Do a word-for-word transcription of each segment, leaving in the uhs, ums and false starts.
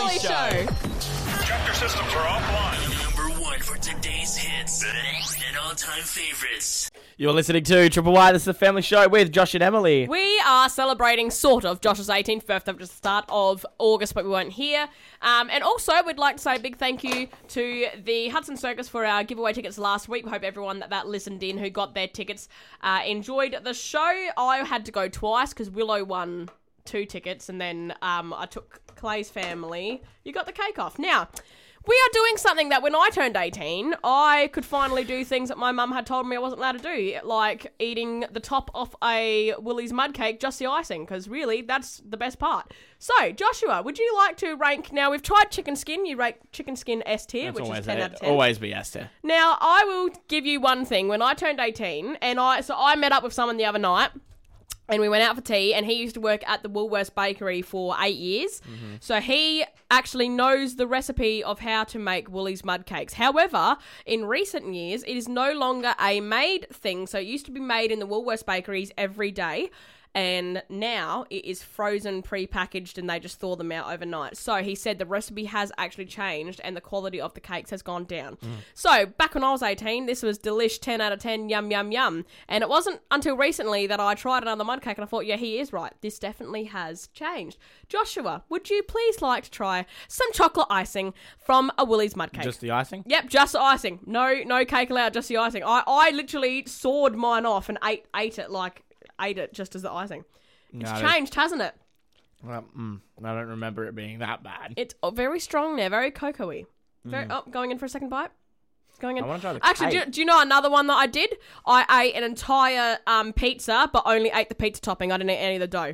Family Show. Chapter systems are offline. Number one for today's hits and all-time favorites. You're listening to Triple Y. This is the Family Show with Josh and Emily. We are celebrating, sort of, Josh's eighteenth birthday at the start of August, but we weren't here. Um, and also, we'd like to say a big thank you to the Hudson Circus for our giveaway tickets last week. We hope everyone that, that listened in who got their tickets uh, enjoyed the show. I had to go twice because Willow won two tickets, and then um, I took Clay's family. You got the cake off. Now, we are doing something that when I turned eighteen, I could finally do things that my mum had told me I wasn't allowed to do, like eating the top off a Woolies mud cake, just the icing, because really, that's the best part. So, Joshua, would you like to rank... Now, we've tried chicken skin. You rate chicken skin S tier, That's which always is ten a- out of ten. Always be S tier. Now, I will give you one thing. When I turned eighteen, and I so I met up with someone the other night, and we went out for tea, and he used to work at the Woolworths Bakery for eight years. Mm-hmm. So he actually knows the recipe of how to make Woolies mud cakes. However, in recent years, it is no longer a made thing. So it used to be made in the Woolworths Bakeries every day. And now it is frozen, pre-packaged, and they just thaw them out overnight. So he said the recipe has actually changed and the quality of the cakes has gone down. Mm. So back when I was eighteen, this was delish, ten out of ten, yum, yum, yum. And it wasn't until recently that I tried another mud cake and I thought, yeah, he is right. This definitely has changed. Joshua, would you please like to try some chocolate icing from a Woolies mud cake? Just the icing? Yep, just the icing. No no cake allowed, just the icing. I, I literally sawed mine off and ate ate it like... ate it just as the icing. It's No, changed, hasn't it? Well, mm, I don't remember it being that bad. It's very strong there, very cocoa-y. Very, Oh, going in for a second bite? Going in. I want to try the Actually, do, cake. do you know another one that I did? I ate an entire um, pizza, but only ate the pizza topping. I didn't eat any of the dough.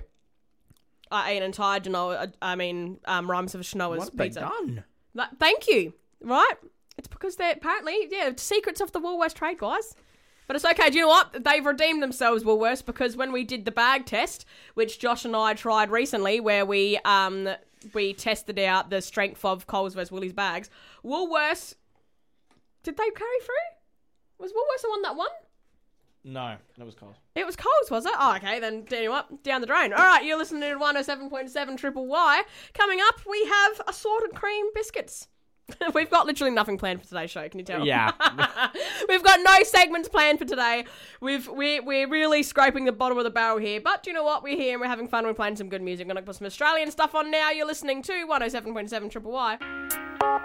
I ate an entire Genoa, I mean, um, Rhymes of Shanoa's What have they pizza. done? Like, thank you. Right? It's because they're apparently, yeah, secrets of the Woolworths trade, guys. But it's okay. Do you know what? They've redeemed themselves, Woolworths, because when we did the bag test, which Josh and I tried recently, where we um we tested out the strength of Coles versus Woolies bags, Woolworths, did they carry through? Was Woolworths the one that won? No, that was Coles. It was Coles, was it? Oh, okay, then, you know what? Down the drain. All right, you're listening to one oh seven point seven Triple Y. Coming up, we have assorted cream biscuits. We've got literally nothing planned for today's show, can you tell? Yeah. We've got no segments planned for today. We've, we're, we're really scraping the bottom of the barrel here. But do you know what? We're here and we're having fun. We're playing some good music. I'm going to put some Australian stuff on now. You're listening to one oh seven point seven Triple Y.